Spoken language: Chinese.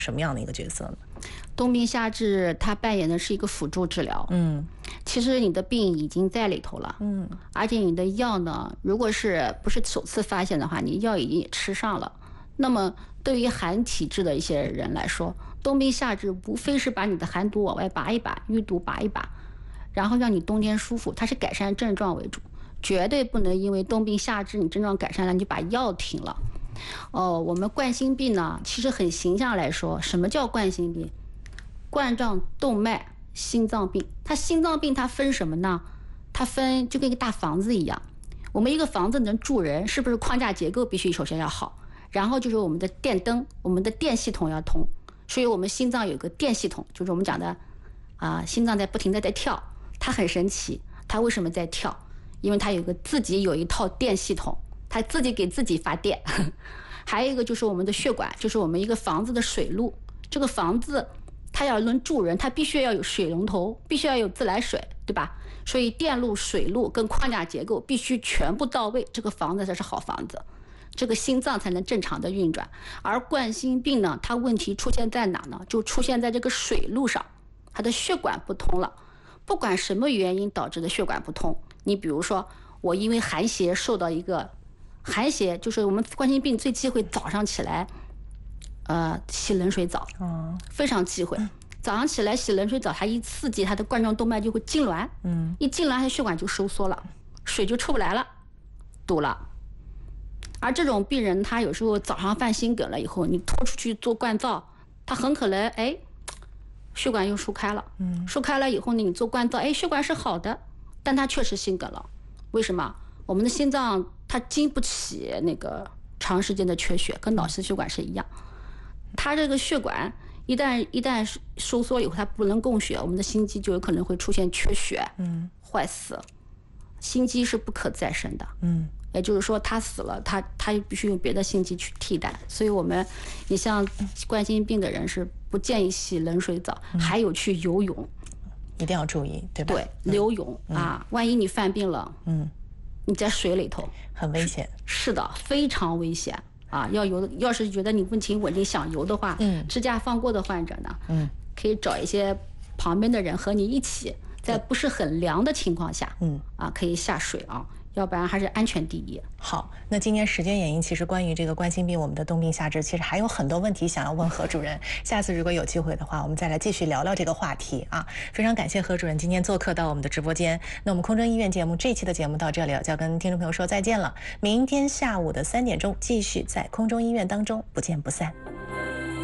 什么样的一个角色呢？ 冬病夏治它扮演的是一个辅助治疗。其实你的病已经在里头了。而且你的药呢，如果不是首次发现的话，你药已经吃上了。那么对于寒体质的一些人来说，冬病夏治无非是把你的寒毒往外拔一拔，淤毒拔一拔，然后让你冬天舒服，它是改善症状为主，绝对不能因为冬病夏治你症状改善了，你就把药停了。我们冠心病呢，其实很形象来说，什么叫冠心病？冠状动脉心脏病。它心脏病它分什么呢？它分就跟一个大房子一样，我们一个房子能住人，是不是框架结构必须首先要好，然后就是我们的电灯，我们的电系统要通。所以我们心脏有个电系统，就是我们讲的心脏在不停地在跳。它很神奇，它为什么在跳？因为它自己有一套电系统，它自己给自己发电。还有一个就是我们的血管，就是我们一个房子的水路。这个房子它要能住人，它必须要有水龙头，必须要有自来水，对吧？所以电路、水路跟框架结构必须全部到位，这个房子才是好房子，这个心脏才能正常的运转。而冠心病呢，它问题出现在哪呢？就出现在这个水路上，它的血管不通了。不管什么原因导致的血管不通，你比如说我因为寒邪受到一个寒邪，就是我们冠心病最忌讳早上起来洗冷水澡。非常忌讳。早上起来洗冷水澡，它一刺激它的冠状动脉就会痉挛。一痉挛它血管就收缩了，水就出不来了，堵了。而这种病人他有时候早上犯心梗了以后，你拖出去做灌造，他很可能血管又疏开了。疏开了以后呢，你做灌造，血管是好的，但它确实心梗了。为什么？我们的心脏它经不起那个长时间的缺血，跟脑心血管是一样。它这个血管一旦收缩以后，它不能供血，我们的心肌就有可能会出现缺血，坏死。心肌是不可再生的。也就是说它死了，它必须用别的心肌去替代。所以你像冠心病的人是不建议洗冷水澡，还有去游泳， 一定要注意，对吧？ 对，游泳万一你犯病了，你在水里头很危险。 是的，非常危险要是觉得你问题稳定想游的话，支架放过的患者呢，可以找一些旁边的人和你一起，在不是很凉的情况下，可以下水要不然还是安全第一。 好，那今天时间原因，其实关于这个冠心病，我们的冬病夏治，其实还有很多问题想要问何主任。下次如果有机会的话，我们再来继续聊聊这个话题非常感谢何主任今天做客到我们的直播间。那我们空中医院节目这期的节目到这里了，就要跟听众朋友说再见了。明天下午的3点钟，继续在空中医院当中不见不散。